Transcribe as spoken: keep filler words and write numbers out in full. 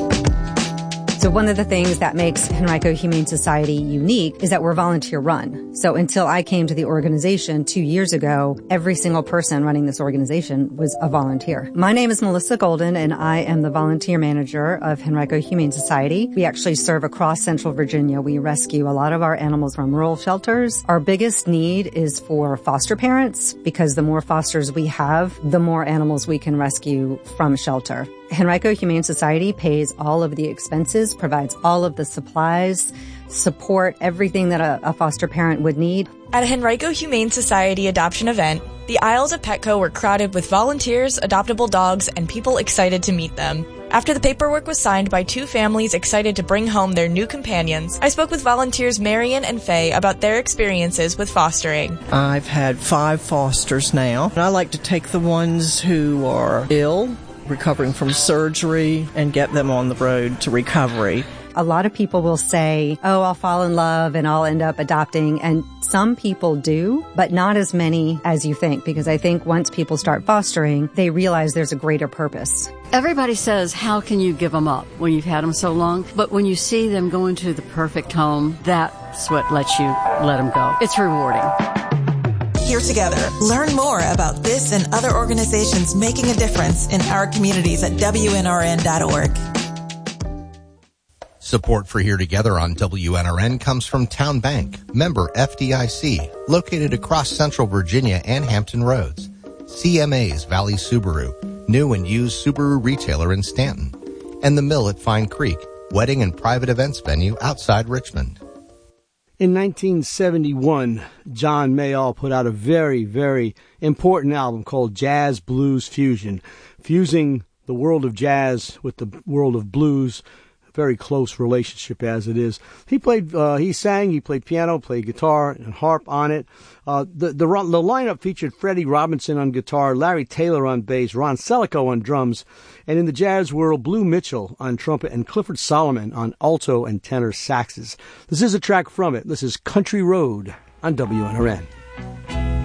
So one of the things that makes Henrico Humane Society unique is that we're volunteer run. So until I came to the organization two years ago, every single person running this organization was a volunteer. My name is Melissa Golden, and I am the volunteer manager of Henrico Humane Society. We actually serve across Central Virginia. We rescue a lot of our animals from rural shelters. Our biggest need is for foster parents, because the more fosters we have, the more animals we can rescue from shelter. Henrico Humane Society pays all of the expenses, provides all of the supplies, support, everything that a, a foster parent would need. At a Henrico Humane Society adoption event, the aisles at Petco were crowded with volunteers, adoptable dogs, and people excited to meet them. After the paperwork was signed by two families excited to bring home their new companions, I spoke with volunteers Marion and Faye about their experiences with fostering. I've had five fosters now, and I like to take the ones who are ill, recovering from surgery, and get them on the road to recovery. A lot of people will say, oh, I'll fall in love and I'll end up adopting. And some people do, but not as many as you think, because I think once people start fostering, they realize there's a greater purpose. Everybody says, how can you give them up when you've had them so long? But when you see them go into the perfect home, that's what lets you let them go. It's rewarding. Here together. Learn more about this and other organizations making a difference in our communities at W N R N dot org. Support for Here Together on W N R N comes from Town Bank, member F D I C, located across Central Virginia and Hampton Roads. C M A's Valley Subaru, new and used Subaru retailer in Stanton. And The Mill at Fine Creek, wedding and private events venue outside Richmond. In nineteen seventy-one, John Mayall put out a very, very important album called Jazz Blues Fusion, fusing the world of jazz with the world of blues. Very close relationship as it is. He played, uh, he sang, he played piano, played guitar and harp on it. Uh, the, the, the lineup featured Freddie Robinson on guitar, Larry Taylor on bass, Ron Selico on drums, and in the jazz world, Blue Mitchell on trumpet and Clifford Solomon on alto and tenor saxes. This is a track from it. This is Country Road on W N R N.